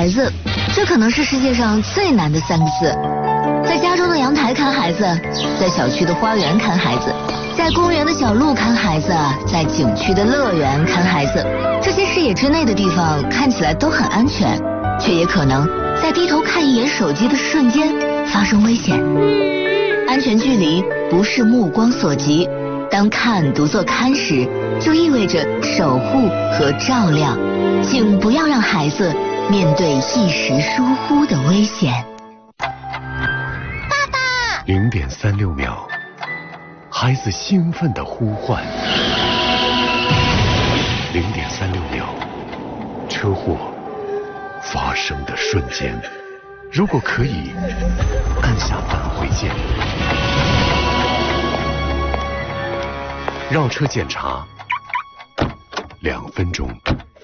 孩子，这可能是世界上最难的3个字。在家中的阳台看孩子，在小区的花园看孩子，在公园的小路看孩子，在景区的乐园看孩子。这些视野之内的地方看起来都很安全，却也可能在低头看一眼手机的瞬间发生危险。安全距离不是目光所及，当看读作看时，就意味着守护和照料。请不要让孩子面对一时疏忽的危险。 爸爸 ！0.36秒，孩子兴奋的呼唤。0.36秒，车祸发生的瞬间。如果可以，按下返回键。绕车检查2分钟。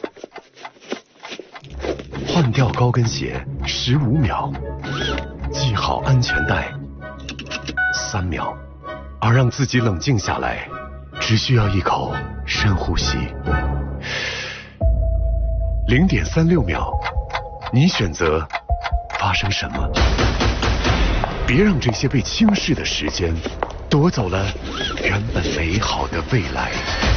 换掉高跟鞋15秒。系好安全带3秒。而让自己冷静下来，只需要一口深呼吸。0.36秒，你选择发生什么？别让这些被轻视的时间夺走了原本美好的未来。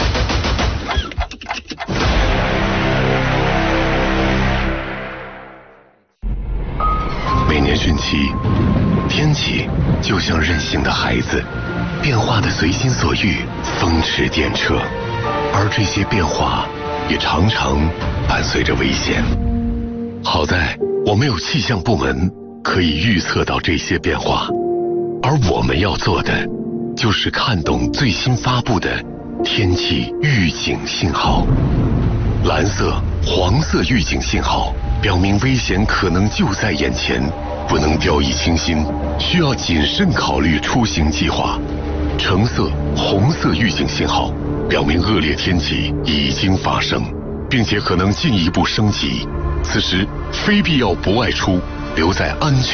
每年汛期，天气就像任性的孩子，变化的随心所欲，风驰电掣。而这些变化也常常伴随着危险。好在我们有气象部门可以预测到这些变化，而我们要做的就是看懂最新发布的天气预警信号。蓝色、黄色预警信号表明危险可能就在眼前，不能掉以轻心，需要谨慎考虑出行计划。橙色、红色预警信号表明恶劣天气已经发生，并且可能进一步升级，此时非必要不外出，留在安全